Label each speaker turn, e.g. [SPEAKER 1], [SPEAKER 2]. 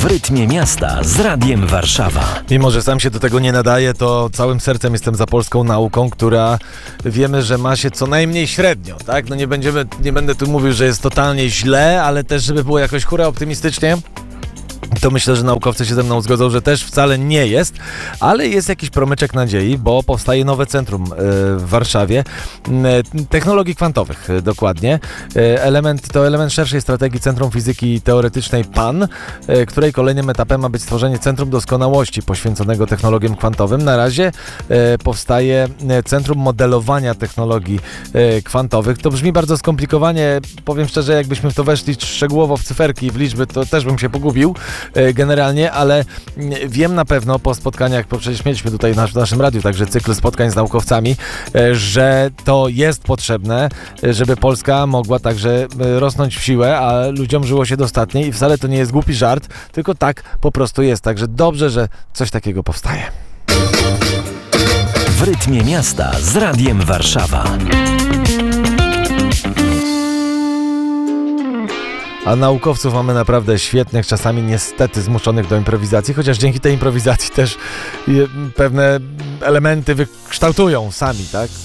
[SPEAKER 1] rytmie miasta z Radiem Warszawa.
[SPEAKER 2] Mimo że sam się do tego nie nadaję, to całym sercem jestem za polską nauką, która wiemy, że ma się co najmniej średnio, tak? No nie będę tu mówił, że jest totalnie źle, ale też żeby było jakoś hura optymistycznie, to myślę, że naukowcy się ze mną zgodzą, że też wcale nie jest, ale jest jakiś promyczek nadziei, bo powstaje nowe centrum w Warszawie technologii kwantowych, dokładnie. To element szerszej strategii Centrum Fizyki Teoretycznej PAN, której kolejnym etapem ma być stworzenie Centrum Doskonałości poświęconego technologiom kwantowym. Na razie powstaje Centrum Modelowania Technologii Kwantowych. To brzmi bardzo skomplikowanie, powiem szczerze, jakbyśmy w to weszli szczegółowo w cyferki i w liczby, to też bym się pogubił generalnie, ale wiem na pewno po spotkaniach, bo przecież mieliśmy tutaj w naszym radiu także cykl spotkań z naukowcami, że to jest potrzebne, żeby Polska mogła także rosnąć w siłę, a ludziom żyło się dostatniej i wcale to nie jest głupi żart, tylko tak po prostu jest. Także dobrze, że coś takiego powstaje.
[SPEAKER 1] W rytmie miasta z Radiem Warszawa.
[SPEAKER 2] A naukowców mamy naprawdę świetnych, czasami niestety zmuszonych do improwizacji, chociaż dzięki tej improwizacji też pewne elementy wykształtują sami, tak?